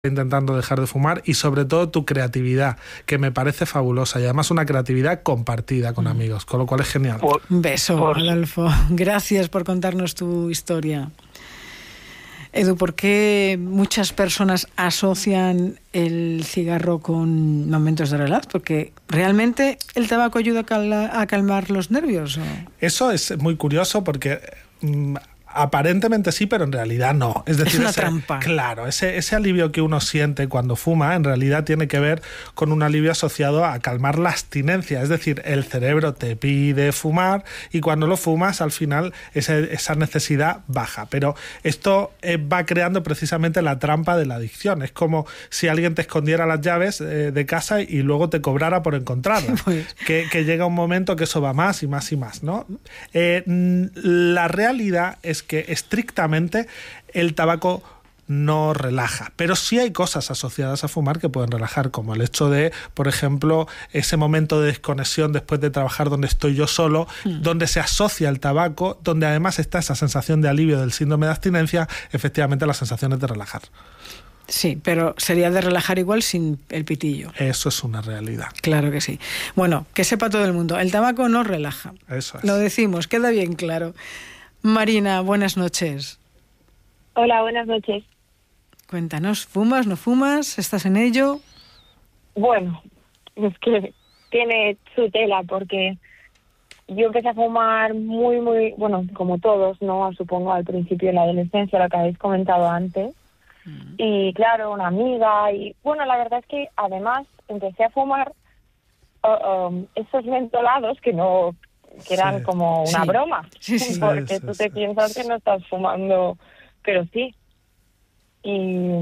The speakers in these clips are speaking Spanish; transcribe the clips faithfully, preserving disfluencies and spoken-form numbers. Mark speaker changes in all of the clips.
Speaker 1: intentando dejar de fumar, y sobre todo tu creatividad, que me parece fabulosa, y además una creatividad compartida con amigos, con lo cual es genial.
Speaker 2: Un beso, Adolfo. Gracias por contarnos tu historia. Edu, ¿por qué muchas personas asocian el cigarro con momentos de relax? Porque realmente el tabaco ayuda a, cal- a calmar los nervios, ¿o?
Speaker 1: Eso es muy curioso porque mmm, aparentemente sí, pero en realidad no. Es decir,
Speaker 2: es una
Speaker 1: ese,
Speaker 2: trampa.
Speaker 1: Claro, ese, ese alivio que uno siente cuando fuma en realidad tiene que ver con un alivio asociado a calmar la abstinencia. Es decir, el cerebro te pide fumar y cuando lo fumas al final ese, esa necesidad baja. Pero esto eh, va creando precisamente la trampa de la adicción. Es como si alguien te escondiera las llaves eh, de casa y luego te cobrara por encontrarlas. Pues. Que, que llega un momento que eso va más y más y más, ¿no? Eh, la realidad es que estrictamente el tabaco no relaja, pero sí hay cosas asociadas a fumar que pueden relajar, como el hecho de, por ejemplo, ese momento de desconexión después de trabajar donde estoy yo solo, mm. donde se asocia el tabaco, donde además está esa sensación de alivio del síndrome de abstinencia, efectivamente la sensación es de relajar.
Speaker 2: Sí, pero sería de relajar igual sin el pitillo.
Speaker 1: Eso es una realidad.
Speaker 2: Claro que sí. Bueno, que sepa todo el mundo, el tabaco no relaja.
Speaker 1: Eso es.
Speaker 2: Lo decimos, queda bien claro. Marina, buenas noches.
Speaker 3: Hola, buenas noches.
Speaker 2: Cuéntanos, ¿fumas, no fumas? ¿Estás en ello?
Speaker 3: Bueno, es que tiene su tela, porque yo empecé a fumar muy, muy, bueno, como todos, ¿no? Supongo al principio de la adolescencia, lo que habéis comentado antes. Mm. Y claro, una amiga, y bueno, la verdad es que además empecé a fumar uh, um, esos mentolados que no... que eran sí. como una
Speaker 2: sí.
Speaker 3: broma,
Speaker 2: sí, sí.
Speaker 3: porque
Speaker 1: sí,
Speaker 3: tú
Speaker 1: sí,
Speaker 3: te
Speaker 1: sí.
Speaker 3: piensas que no estás fumando, pero sí. Y,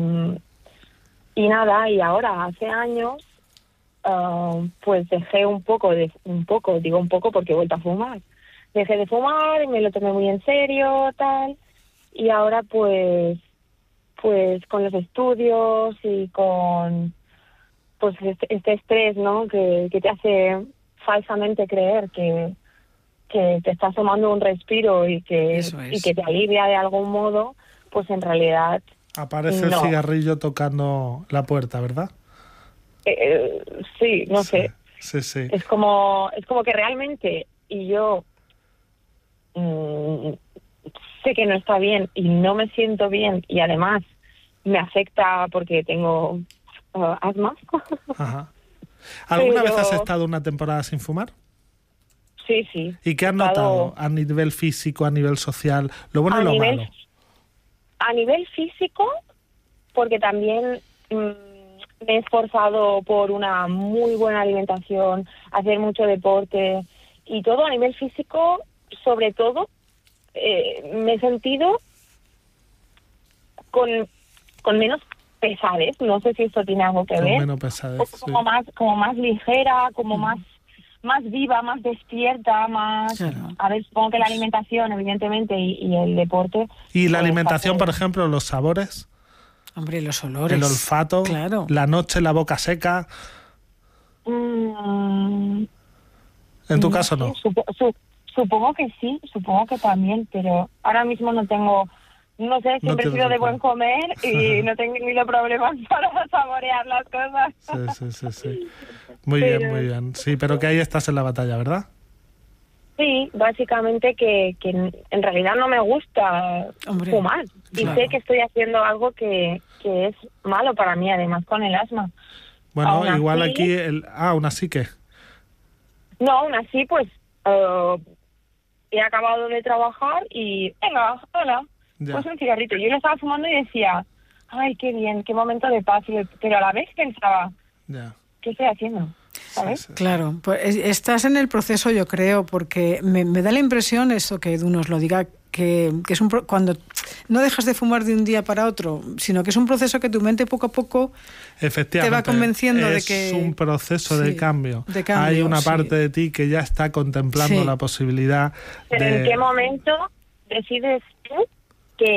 Speaker 3: y nada, y ahora, hace años, uh, pues dejé un poco, de un poco, digo un poco porque he vuelto a fumar. Dejé de fumar y me lo tomé muy en serio, tal, y ahora pues, pues con los estudios y con pues este, este estrés, ¿no?, que, que te hace falsamente creer que que te estás tomando un respiro y que
Speaker 2: es.
Speaker 3: y que te alivia de algún modo, pues en realidad
Speaker 1: aparece
Speaker 3: no.
Speaker 1: el cigarrillo tocando la puerta, ¿verdad?
Speaker 3: Eh, eh, sí, no
Speaker 1: sí,
Speaker 3: sé.
Speaker 1: Sí, sí.
Speaker 3: Es como es como que realmente y yo mmm, sé que no está bien y no me siento bien y además me afecta porque tengo uh, asma.
Speaker 1: Ajá. ¿Alguna
Speaker 3: Pero...
Speaker 1: vez has estado una temporada sin fumar?
Speaker 3: Sí, sí.
Speaker 1: ¿Y qué has
Speaker 3: estado...
Speaker 1: notado a nivel físico, a nivel social, lo bueno
Speaker 3: a
Speaker 1: y lo
Speaker 3: nivel,
Speaker 1: malo?
Speaker 3: A nivel físico, porque también mmm, me he esforzado por una muy buena alimentación, hacer mucho deporte y todo a nivel físico, sobre todo, eh, me he sentido con, con menos pesadez, no sé si esto tiene algo que
Speaker 1: con
Speaker 3: ver.
Speaker 1: Menos pesadez,
Speaker 3: como
Speaker 1: sí.
Speaker 3: más, como más ligera, como
Speaker 2: Mm.
Speaker 3: más más viva, más despierta, más...
Speaker 2: Claro.
Speaker 3: A ver, supongo que la alimentación, evidentemente, y, y el deporte...
Speaker 1: ¿Y la
Speaker 3: pues,
Speaker 1: alimentación,
Speaker 3: hace...
Speaker 1: por ejemplo, los sabores?
Speaker 2: Hombre, los olores.
Speaker 1: El olfato,
Speaker 2: claro.
Speaker 1: la noche, la boca seca.
Speaker 3: Mm,
Speaker 1: En tu
Speaker 3: no
Speaker 1: caso,
Speaker 3: sé,
Speaker 1: no.
Speaker 3: Supo, su, supongo que sí, supongo que también, pero ahora mismo no tengo... No sé, siempre
Speaker 1: No
Speaker 3: he sido de buen comer y no tengo ni los problemas para saborear las cosas.
Speaker 1: Sí, sí, sí, sí. Muy
Speaker 3: pero...
Speaker 1: bien, muy bien. Sí, pero que ahí estás en la batalla, ¿verdad?
Speaker 3: Sí, básicamente que, que en realidad no me gusta
Speaker 2: Hombre,
Speaker 3: fumar. Y
Speaker 2: claro.
Speaker 3: sé que estoy haciendo algo que, que es malo para mí, además con el asma.
Speaker 1: Bueno,
Speaker 3: Aún
Speaker 1: igual
Speaker 3: así,
Speaker 1: aquí... El... Ah, aún así que...
Speaker 3: No, aún así, pues uh, he acabado de trabajar y venga, hola,
Speaker 1: Ya.
Speaker 3: pues un cigarrito. Yo lo estaba fumando y decía, ay, qué bien, qué momento de paz. Pero a la vez pensaba,
Speaker 1: Ya.
Speaker 3: ¿qué estoy haciendo? ¿Sabes?
Speaker 1: Sí, sí.
Speaker 2: Claro, pues estás en el proceso, yo creo, porque me, me da la impresión, eso que Edu nos lo diga, que, que es un pro, cuando no dejas de fumar de un día para otro, sino que es un proceso que tu mente poco a poco
Speaker 1: Efectivamente,
Speaker 2: te va convenciendo
Speaker 1: es
Speaker 2: de que...
Speaker 1: Es un proceso
Speaker 2: sí,
Speaker 1: de, cambio.
Speaker 2: de cambio.
Speaker 1: Hay una
Speaker 2: sí.
Speaker 1: parte de ti que ya está contemplando
Speaker 2: sí.
Speaker 1: la posibilidad
Speaker 3: Pero
Speaker 1: de...
Speaker 3: ¿en qué momento decides tú que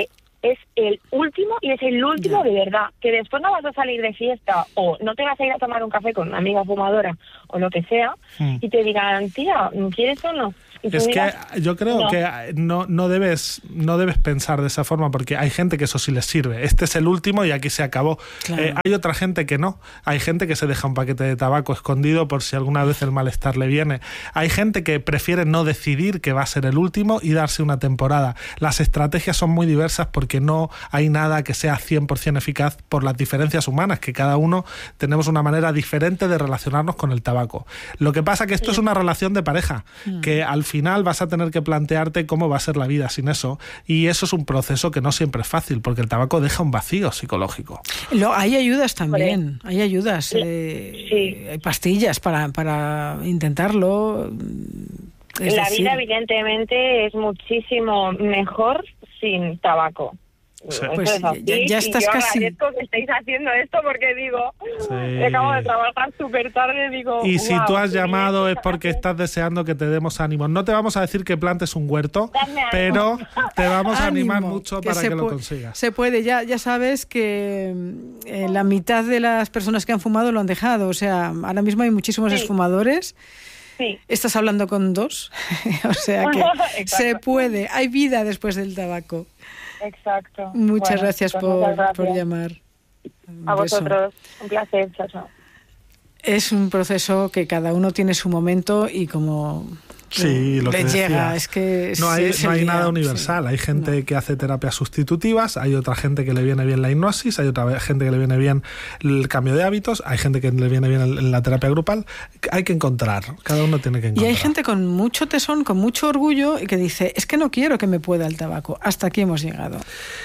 Speaker 3: es el último y es el último de verdad. Que después no vas a salir de fiesta o no te vas a ir a tomar un café con una amiga fumadora o lo que sea mm. y te digan, tía, ¿quieres o no?
Speaker 1: Es digas, que yo creo no. que no, no, debes, no debes pensar de esa forma, porque hay gente que eso sí les sirve. Este es el último y aquí se acabó. Claro. Eh, hay otra gente que no. Hay gente que se deja un paquete de tabaco escondido por si alguna vez el malestar le viene. Hay gente que prefiere no decidir que va a ser el último y darse una temporada. Las estrategias son muy diversas porque no hay nada que sea cien por ciento eficaz por las diferencias humanas, que cada uno tenemos una manera diferente de relacionarnos con el tabaco. Lo que pasa es que esto sí. es una relación de pareja, mm. que al final vas a tener que plantearte cómo va a ser la vida sin eso, y eso es un proceso que no siempre es fácil, porque el tabaco deja un vacío psicológico.
Speaker 2: Lo, hay ayudas también, hay ayudas, sí. Eh, sí. hay pastillas para, para intentarlo. Es
Speaker 3: la
Speaker 2: decir...
Speaker 3: vida evidentemente es muchísimo mejor sin tabaco.
Speaker 2: Sí. Pues ya, ya estás
Speaker 3: y yo
Speaker 2: casi.
Speaker 3: agradezco que estéis haciendo esto porque digo, sí. acabo de trabajar súper tarde, digo.
Speaker 1: Y si
Speaker 3: wow,
Speaker 1: tú has llamado es porque estás deseando que te demos ánimos. No te vamos a decir que plantes un huerto, pero te vamos a animar mucho para que lo consigas.
Speaker 2: Se puede, ya, ya sabes que eh, la mitad de las personas que han fumado lo han dejado. O sea, ahora mismo hay muchísimos sí. esfumadores.
Speaker 3: Sí.
Speaker 2: Estás hablando con dos, o sea que se puede. Hay vida después del tabaco.
Speaker 3: Exacto.
Speaker 2: Muchas
Speaker 3: bueno,
Speaker 2: gracias,
Speaker 3: pues
Speaker 2: por,
Speaker 3: muchas gracias
Speaker 2: por llamar.
Speaker 3: Un a beso. Vosotros, un placer, chao, chao.
Speaker 2: Es un proceso que cada uno tiene su momento y como
Speaker 1: sí, lo
Speaker 2: le
Speaker 1: que
Speaker 2: llega,
Speaker 1: decía.
Speaker 2: es que
Speaker 1: no hay,
Speaker 2: es
Speaker 1: no hay
Speaker 2: día,
Speaker 1: nada universal. Sí. Hay gente no. que hace terapias sustitutivas, hay otra gente que le viene bien la hipnosis, hay otra gente que le viene bien el cambio de hábitos, hay gente que le viene bien el, la terapia grupal. Hay que encontrar, cada uno tiene que encontrar.
Speaker 2: Y hay gente con mucho tesón, con mucho orgullo, y que dice, es que no quiero que me pueda el tabaco. Hasta aquí hemos llegado.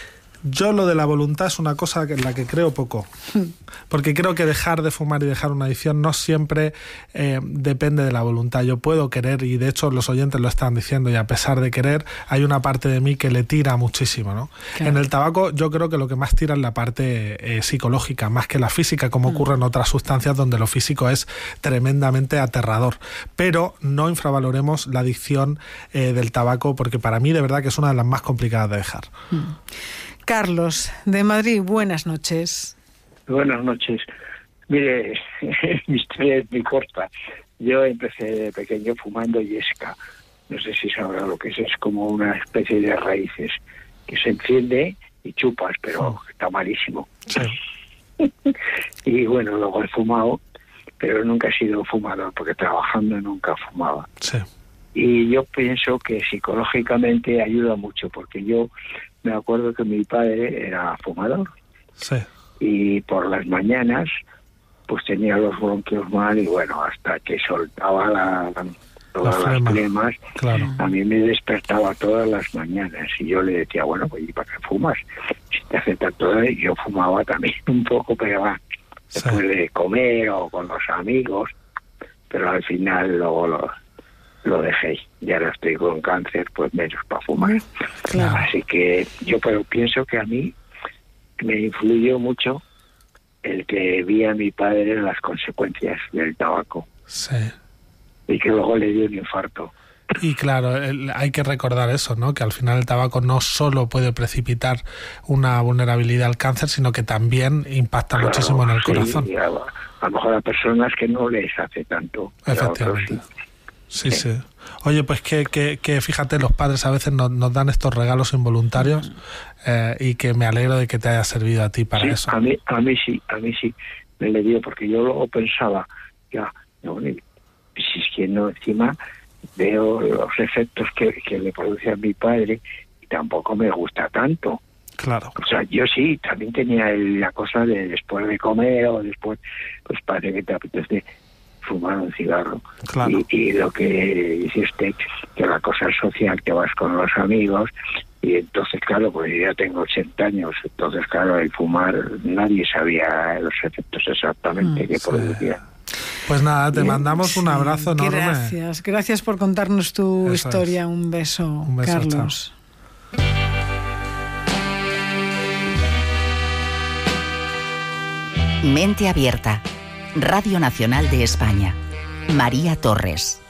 Speaker 1: Yo lo de la voluntad es una cosa en la que creo poco, porque creo que dejar de fumar y dejar una adicción no siempre eh, depende de la voluntad. Yo puedo querer, y de hecho los oyentes lo están diciendo, y a pesar de querer, hay una parte de mí que le tira muchísimo, ¿no? Claro. En el tabaco yo creo que lo que más tira es la parte eh, psicológica, más que la física, como mm. ocurre en otras sustancias donde lo físico es tremendamente aterrador. Pero no infravaloremos la adicción eh, del tabaco, porque para mí de verdad que es una de las más complicadas de dejar.
Speaker 2: Mm. Carlos, de Madrid, buenas noches.
Speaker 4: Buenas noches. Mire, mi historia es muy corta. Yo empecé de pequeño fumando yesca. No sé si sabrá lo que es. Es como una especie de raíces que se enciende y chupas, pero está malísimo. Sí. Y bueno, luego he fumado, pero nunca he sido fumador, porque trabajando nunca fumaba.
Speaker 1: Sí.
Speaker 4: Y yo pienso que psicológicamente ayuda mucho, porque yo me acuerdo que mi padre era fumador.
Speaker 1: Sí.
Speaker 4: Y por las mañanas pues tenía los bronquios mal, y bueno, hasta que soltaba la, la, todas la las flemas,
Speaker 1: claro.
Speaker 4: a mí me despertaba todas las mañanas, y yo le decía, bueno, pues ¿y para qué fumas? Si te hace tanto daño. Yo fumaba también un poco, pero va, sí. después de comer o con los amigos, pero al final luego lo lo dejé, y ahora estoy con cáncer, pues menos para fumar.
Speaker 2: Claro.
Speaker 4: Así que yo pero pienso que a mí me influyó mucho el que vi a mi padre las consecuencias del tabaco.
Speaker 1: Sí.
Speaker 4: Y que luego le dio un infarto.
Speaker 1: Y claro, el, hay que recordar eso, ¿no? Que al final el tabaco no solo puede precipitar una vulnerabilidad al cáncer, sino que también impacta claro, muchísimo en el
Speaker 4: sí,
Speaker 1: corazón.
Speaker 4: A, a lo mejor a personas que no les hace tanto.
Speaker 1: Efectivamente.
Speaker 4: Otros, sí.
Speaker 1: Sí, sí. Oye, pues que, que, que fíjate, los padres a veces nos, nos dan estos regalos involuntarios eh, y que me alegro de que te haya servido a ti para
Speaker 4: sí,
Speaker 1: eso.
Speaker 4: A mí, a mí sí, a mí sí me le dio, porque yo luego pensaba, ya, no, si es que no, encima veo los efectos que, que le produce a mi padre y tampoco me gusta tanto.
Speaker 1: Claro.
Speaker 4: O sea, yo sí, también tenía el, la cosa de después de comer o después, pues parece que te apetece fumar un cigarro.
Speaker 1: Claro.
Speaker 4: Y, y lo que dice usted, que la cosa social, que vas con los amigos, y entonces, claro, pues yo ya tengo ochenta años, entonces, claro, el fumar, nadie sabía los efectos exactamente mm, que sí. producía.
Speaker 1: Pues nada, te mandamos sí, un abrazo enorme.
Speaker 2: Gracias, gracias por contarnos tu Eso historia. Es. Un beso, un beso Carlos. Chao.
Speaker 5: Mente Abierta, Radio Nacional de España. María Torres.